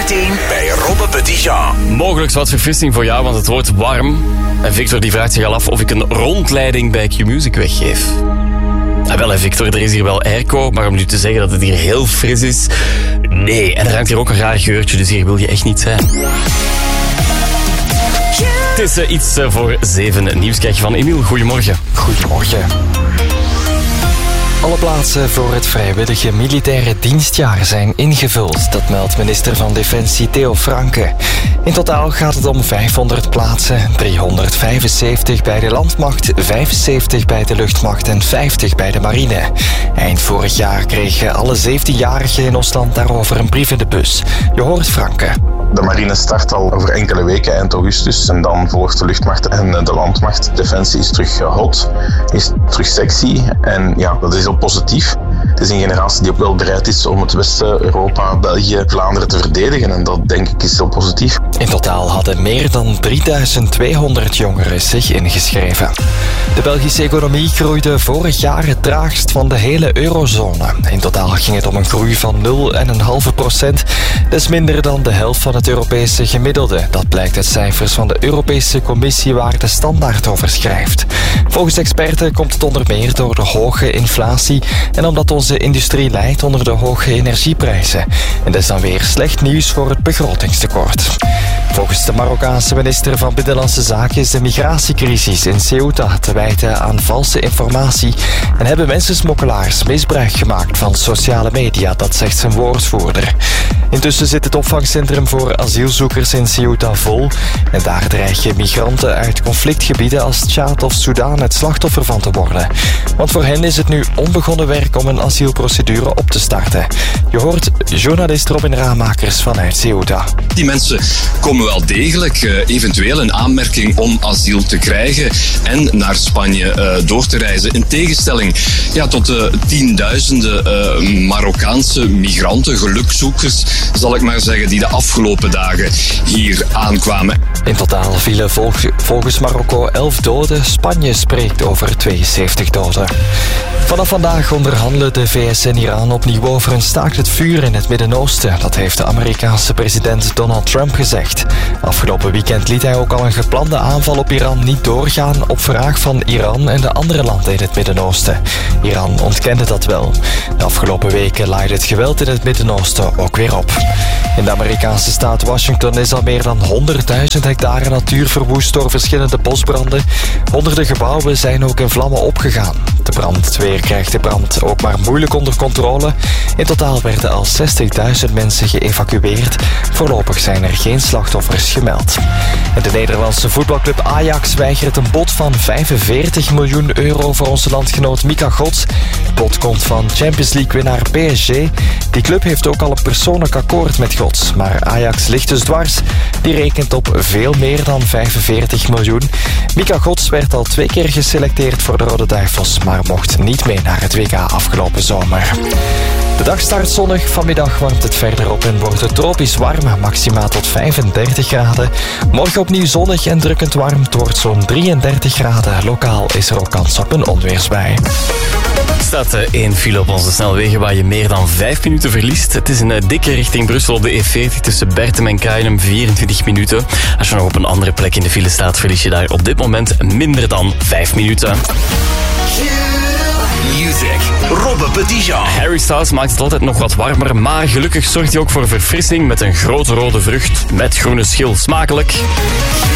Zometeen bij Robbe Petitjean. Mogelijk wat verfrissing voor jou, want het wordt warm. En Victor die vraagt zich al af of ik een rondleiding bij Q-Music weggeef. Ah, wel, Victor, er is hier wel airco, maar om nu te zeggen dat het hier heel fris is... Nee, en er hangt hier ook een raar geurtje, dus hier wil je echt niet zijn. Het is iets voor 7 nieuws. Krijg je van Emiel. Goedemorgen. Goedemorgen. Alle plaatsen voor het vrijwillige militaire dienstjaar zijn ingevuld. Dat meldt minister van Defensie Theo Franke. In totaal gaat het om 500 plaatsen. 375 bij de landmacht, 75 bij de luchtmacht en 50 bij de marine. Eind vorig jaar kregen alle 17-jarigen in ons land daarover een brief in de bus. Je hoort Franke. De marine start al over enkele weken, eind augustus. En dan volgt de luchtmacht en de landmacht. Defensie is terug hot, is terug sexy. En ja, dat is heel positief. Het is een generatie die ook wel bereid is om het Westen, Europa, België, Vlaanderen te verdedigen. En dat, denk ik, is heel positief. In totaal hadden meer dan 3200 jongeren zich ingeschreven. De Belgische economie groeide vorig jaar het traagst van de hele eurozone. In totaal ging het om een groei van 0,5%. Dat is minder dan de helft van het Europese gemiddelde. Dat blijkt uit cijfers van de Europese Commissie waar de Standaard over schrijft. Volgens experten komt het onder meer door de hoge inflatie en omdat onze industrie lijdt onder de hoge energieprijzen. En dat is dan weer slecht nieuws voor het begrotingstekort. Volgens de Marokkaanse minister van Binnenlandse Zaken is de migratiecrisis in Ceuta te wijten aan valse informatie en hebben mensensmokkelaars misbruik gemaakt van sociale media, dat zegt zijn woordvoerder. Intussen zit het opvangcentrum voor asielzoekers in Ceuta vol en daar dreigen migranten uit conflictgebieden als Tjaad of Soedan het slachtoffer van te worden. Want voor hen is het nu onbegonnen werk om een asielprocedure op te starten. Je hoort journalist Robin Ramakers vanuit Ceuta. Die mensen komen wel degelijk eventueel in aanmerking om asiel te krijgen en naar Spanje door te reizen. In tegenstelling tot de tienduizenden Marokkaanse migranten, gelukzoekers, zal ik maar zeggen, die de afgelopen dagen hier aankwamen. In totaal vielen volgens Marokko 11 doden. Spanje spreekt over 72 doden. Vanaf vandaag onderhandelen de VS en Iran opnieuw over een staakt het vuur in het Midden-Oosten. Dat heeft de Amerikaanse president Donald Trump gezegd. Afgelopen weekend liet hij ook al een geplande aanval op Iran niet doorgaan op vraag van Iran en de andere landen in het Midden-Oosten. Iran ontkende dat wel. De afgelopen weken laaide het geweld in het Midden-Oosten ook weer op. In de Amerikaanse staat Washington is al meer dan 100.000 hectare natuur verwoest door verschillende bosbranden. Honderden gebouwen zijn ook in vlammen opgegaan. De brandweer krijgt de brand ook maar moeilijk onder controle. In totaal werden al 60.000 mensen geëvacueerd. Voorlopig zijn er geen slachtoffers gemeld. En de Nederlandse voetbalclub Ajax weigert een bod van 45 miljoen euro voor onze landgenoot Mika Godts. Het bod komt van Champions League-winnaar PSG. Die club heeft ook al een persoonlijk akkoord met Godts. Maar Ajax ligt dus dwars. Die rekent op veel meer dan 45 miljoen. Mika Godts werd al 2 keer geselecteerd voor de Rode Duivels, maar mocht niet mee naar het WK afgelopen zomer. De dag start zonnig, vanmiddag warmt het verder op en wordt het tropisch warm, maximaal tot 35 graden. Morgen opnieuw zonnig en drukkend warm, het wordt zo'n 33 graden. Lokaal is er ook kans op een onweersbui. Er staat 1 file op onze snelwegen waar je meer dan 5 minuten verliest. Het is een dikke richting Brussel op de E40 tussen Bertem en Kainum, 24 minuten. Als je nog op een andere plek in de file staat, verlies je daar op dit moment minder dan 5 minuten. Music. Robbe Petitjean. Harry Styles maakt het altijd nog wat warmer, maar gelukkig zorgt hij ook voor verfrissing met een grote rode vrucht met groene schil. Smakelijk.